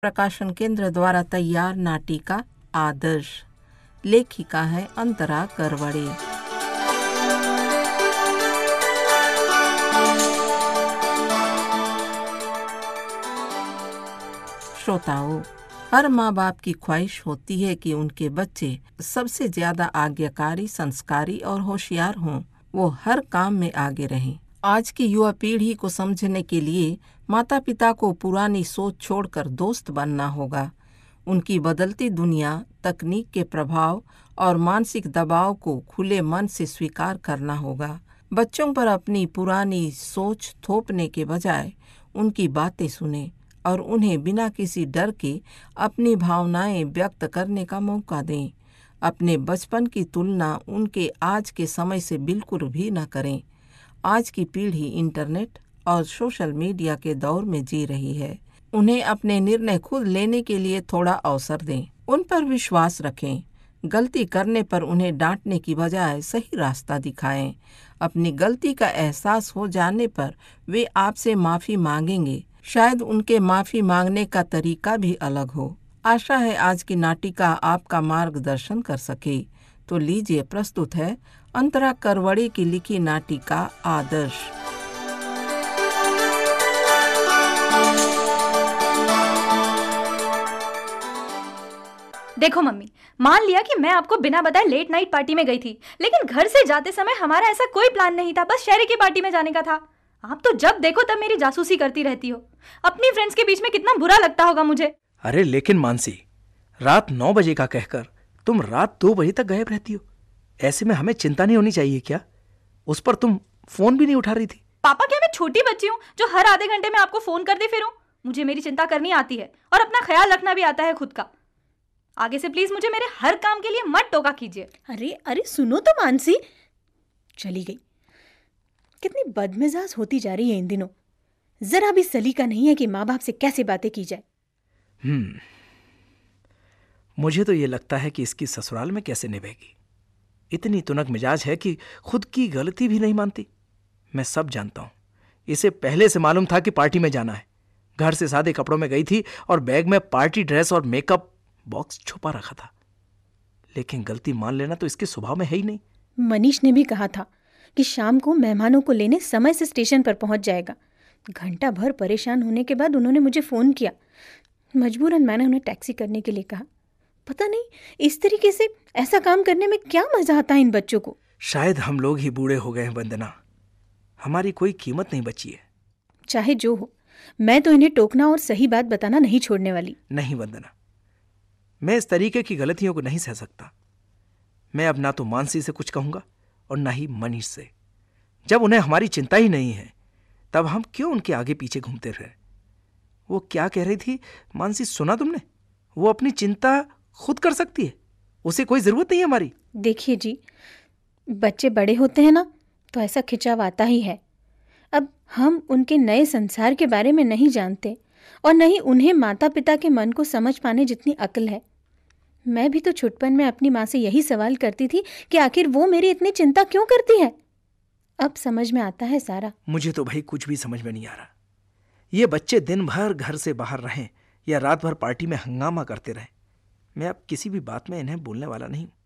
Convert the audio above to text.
प्रकाशन केंद्र द्वारा तैयार नाटिका आदर्श। लेखिका है अंतरा करवड़े। श्रोताओं, हर माँ बाप की ख्वाहिश होती है कि उनके बच्चे सबसे ज्यादा आज्ञाकारी, संस्कारी और होशियार हों। वो हर काम में आगे रहें। आज की युवा पीढ़ी को समझने के लिए माता पिता को पुरानी सोच छोड़कर दोस्त बनना होगा। उनकी बदलती दुनिया, तकनीक के प्रभाव और मानसिक दबाव को खुले मन से स्वीकार करना होगा। बच्चों पर अपनी पुरानी सोच थोपने के बजाय उनकी बातें सुने और उन्हें बिना किसी डर के अपनी भावनाएं व्यक्त करने का मौका दें। अपने बचपन की तुलना उनके आज के समय से बिल्कुल भी न करें। आज की पीढ़ी इंटरनेट और सोशल मीडिया के दौर में जी रही है। उन्हें अपने निर्णय खुद लेने के लिए थोड़ा अवसर दें। उन पर विश्वास रखें। गलती करने पर उन्हें डांटने की बजाय सही रास्ता दिखाएं। अपनी गलती का एहसास हो जाने पर वे आपसे माफ़ी मांगेंगे। शायद उनके माफ़ी मांगने का तरीका भी अलग हो। आशा है आज की नाटिका आपका मार्गदर्शन कर सके। तो लीजिए, प्रस्तुत है अंतरा करवड़े की लिखी नाटिका आदर्श। देखो मम्मी, मान लिया कि मैं आपको बिना बताए लेट नाइट पार्टी में गई थी, लेकिन घर से जाते समय हमारा ऐसा कोई प्लान नहीं था। बस शहर की पार्टी में जाने का था। आप तो जब देखो तब मेरी जासूसी करती रहती हो। अपनी फ्रेंड्स के बीच में कितना बुरा लगता होगा मुझे। अरे लेकिन मानसी, रात 9 बजे का कहकर तुम रात 2 बजे तक गायब रहती हो। ऐसे में हमें चिंता नहीं होनी चाहिए क्या? उस पर तुम फोन भी नहीं उठा रही थी। पापा, क्या मैं छोटी बच्ची हूँ जो हर आधे घंटे में आपको फोन करती फिरूं? मुझे मेरी चिंता करनी आती है और अपना ख्याल रखना भी आता है खुद का। आगे से प्लीज मुझे मेरे हर काम के लिए मत टोका कीजिए। अरे अरे सुनो तो मानसी, चली गई। कितनी बदमिजाज होती जा रही है इन दिनों। जरा भी सलीका नहीं है कि माँ बाप से कैसे बातें की जाए। मुझे तो ये लगता है कि इसकी ससुराल में कैसे निभेगी। इतनी तुनक मिजाज है कि खुद की गलती भी नहीं मानती। मैं सब जानता हूं। इसे पहले से मालूम था कि पार्टी में जाना है। घर से सादे कपड़ों में गई थी और बैग में पार्टी ड्रेस और मेकअप बॉक्स छुपा रखा था। लेकिन गलती मान लेना तो इसके स्वभाव में है ही नहीं। मनीष ने भी कहा था कि शाम को मेहमानों को लेने समय से स्टेशन पर पहुंच जाएगा। घंटा भर परेशान होने के बाद उन्होंने मुझे फोन किया। मजबूरन मैंने उन्हें टैक्सी करने के लिए कहा। पता नहीं इस तरीके से ऐसा काम करने में क्या मजा आता है इन बच्चों को। शायद हम लोग ही बूढ़े हो गए हैं वंदना। हमारी कोई कीमत नहीं बची है। चाहे जो हो, मैं तो इन्हें टोकना और सही बात बताना नहीं छोड़ने वाली। नहीं वंदना, मैं इस तरीके की गलतियों को नहीं सह सकता। मैं अब ना तो मानसी से कुछ कहूंगा और ना ही मनीष से। जब उन्हें हमारी चिंता ही नहीं है तब हम क्यों उनके आगे पीछे घूमते रहे। वो क्या कह रही थी मानसी, सुना तुमने? वो अपनी चिंता खुद कर सकती है। उसे कोई जरूरत नहीं है हमारी। देखिए जी, बच्चे बड़े होते हैं ना तो ऐसा खिंचाव आता ही है। अब हम उनके नए संसार के बारे में नहीं जानते और न ही उन्हें माता पिता के मन को समझ पाने जितनी अक्ल है। मैं भी तो छुटपन में अपनी माँ से यही सवाल करती थी कि आखिर वो मेरी इतनी चिंता क्यों करती है। अब समझ में आता है सारा। मुझे तो भाई कुछ भी समझ में नहीं आ रहा। ये बच्चे दिन भर घर से बाहर रहें या रात भर पार्टी में हंगामा करते रहें, मैं अब किसी भी बात में इन्हें बोलने वाला नहीं हूं।